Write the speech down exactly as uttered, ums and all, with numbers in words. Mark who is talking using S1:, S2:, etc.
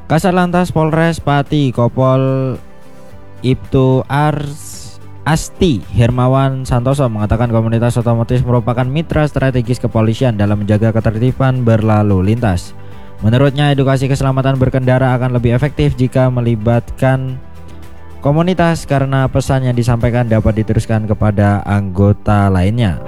S1: Kasatlantas Polres Pati Kopol Ibtu Ars Asti Hermawan Santoso mengatakan komunitas otomotif merupakan mitra strategis kepolisian dalam menjaga ketertiban berlalu lintas. Menurutnya, edukasi keselamatan berkendara akan lebih efektif jika melibatkan komunitas karena pesan yang disampaikan dapat diteruskan kepada anggota lainnya.